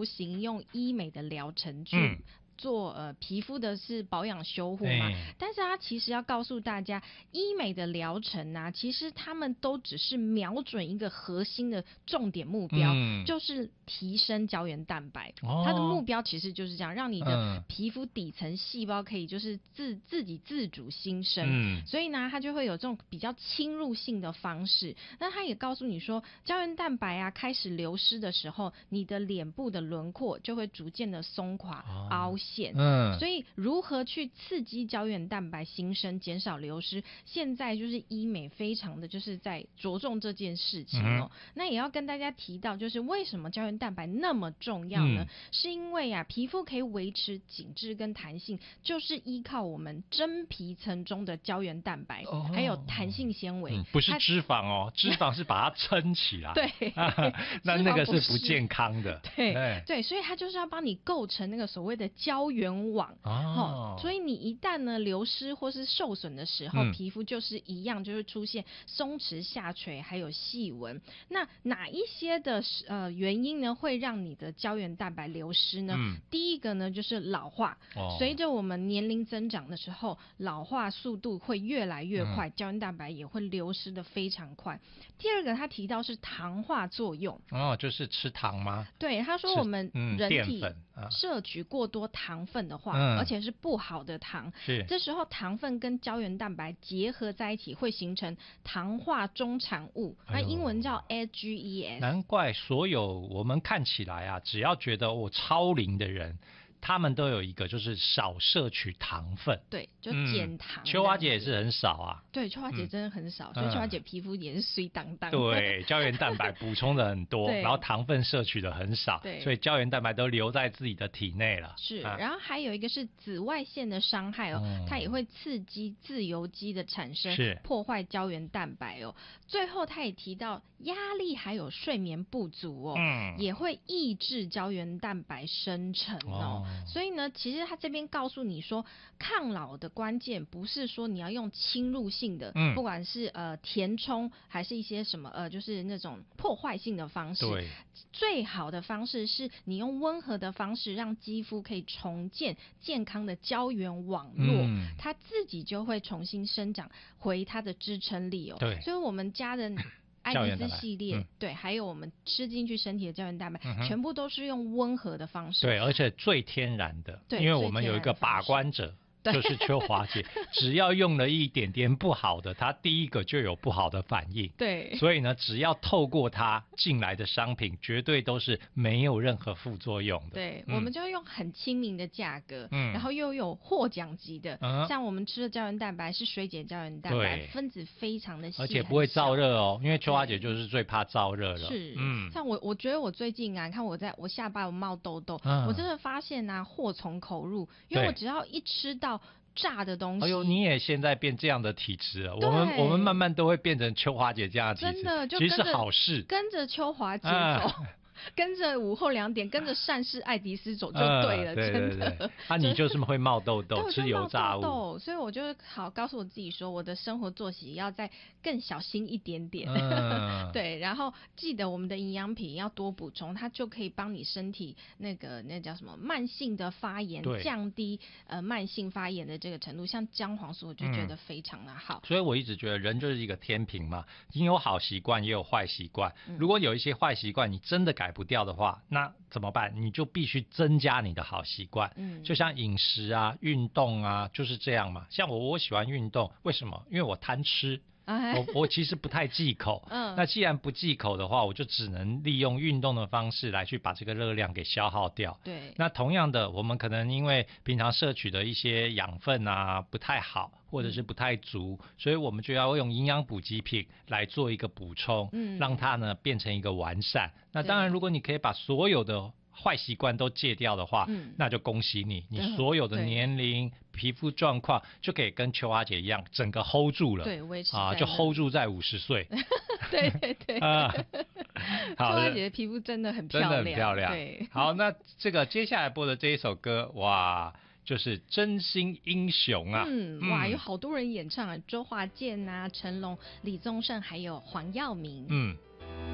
流行用医美的疗程去做皮肤的是保养修护嘛，但是它其实要告诉大家，医美的疗程啊，其实他们都只是瞄准一个核心的重点目标，就是提升胶原蛋白。它的目标其实就是这样，让你的皮肤底层细胞可以就是自己自主新生。所以呢，它就会有这种比较侵入性的方式。那它也告诉你说，胶原蛋白啊开始流失的时候，你的脸部的轮廓就会逐渐的松垮、凹陷。所以如何去刺激胶原蛋白新生，减少流失，现在就是医美非常的就是在着重这件事情哦。那也要跟大家提到，就是为什么胶原蛋白那么重要呢？是因为啊，皮肤可以维持紧致跟弹性，就是依靠我们真皮层中的胶原蛋白，还有弹性纤维， 不是脂肪哦，脂肪是把它撑起来。 对， 那个是不健康的。 对，所以它就是要帮你构成那个所谓的胶原网。所以你一旦呢流失或是受损的时候，皮肤就是一样，就会出现松弛下垂，还有细纹。那哪一些的原因呢会让你的胶原蛋白流失呢？第一个呢就是老化，随着我们年龄增长的时候，老化速度会越来越快，胶原蛋白也会流失的非常快。第二个他提到是糖化作用。 就是吃糖吗？ 对，他说我们人体摄取过多糖分的话，而且是不好的糖，这时候糖分跟胶原蛋白结合在一起，会形成糖化中产物，那英文叫 AGEs。 难怪所有我们看起来啊，只要觉得我超龄的人，他们都有一个就是少摄取糖分。 对，就减糖。 秋花姐也是很少啊。 对，秋花姐真的很少，所以秋花姐皮肤也是水当当。 对，胶原蛋白补充的很多，然后糖分摄取的很少，所以胶原蛋白都留在自己的体内了。 是，然后还有一个是紫外线的伤害它也会刺激自由基的产生，破坏胶原蛋白最后他也提到压力还有睡眠不足也会抑制胶原蛋白生成所以呢，其实他这边告诉你说，抗老的关键不是说你要用侵入性的，不管是填充还是一些什么就是那种破坏性的方式。对，最好的方式是你用温和的方式，让肌肤可以重建健康的胶原网络，它自己就会重新生长回它的支撑力对，所以我们家人爱丽丝系列对，还有我们吃进去身体的胶原蛋白全部都是用温和的方式。 对，而且最天然的，因为我们有一个把关者，就是秋华姐，只要用了一点点不好的，她第一个就有不好的反应。 对， 所以呢，只要透过它进来的商品，绝对都是没有任何副作用的。 对，我们就用很亲民的价格，然后又有获奖级的，像我们吃的胶原蛋白是水解胶原蛋白，分子非常的细， 而且不会燥热因为秋华姐就是最怕燥热了。 是，像我觉得我最近啊，看我下巴有冒痘痘，我真的发现啊，祸从口入，因为我只要一吃到炸的东西， 哎呦，你也现在变这样的体质了。我们慢慢都会变成秋华姐这样的体质， 真的就其实是好事， 跟着秋华姐走。跟着午后2点，跟着善事爱迪斯走就对了，真的。 你就是会冒痘痘，吃油炸物， 所以我就好告诉我自己说，我的生活作息要再更小心一点点。对，然后记得我们的营养品要多补充，它就可以帮你身体那叫什么慢性的发炎，降低慢性发炎的这个程度。像姜黄素，我就觉得非常的好。 所以我一直觉得人就是一个天平嘛，你有好习惯也有坏习惯。如果有一些坏习惯你真的改不掉的话，那怎么办？你就必须增加你的好习惯。就像饮食啊、运动啊，就是这样嘛。像我喜欢运动，为什么？因为我贪吃。我其实不太忌口，那既然不忌口的话，我就只能利用运动的方式来去把这个热量给消耗掉。 对， 那同样的，我们可能因为平常摄取的一些养分啊不太好，或者是不太足，所以我们就要用营养补给品来做一个补充，让它呢变成一个完善。那当然，如果你可以把所有的坏习惯都戒掉的话，那就恭喜你，你所有的年龄、皮肤状况就可以跟秋华姐一样，整个 hold 住了。 对，维持就 hold 住在50岁。 对对对。秋华姐的皮肤真的很漂亮， 真的很漂亮。 对。 好，那这个接下来播的这一首歌，哇，就是真心英雄啊。 哇，有好多人演唱啊，周华健啊、成龙、李宗盛还有黄耀明。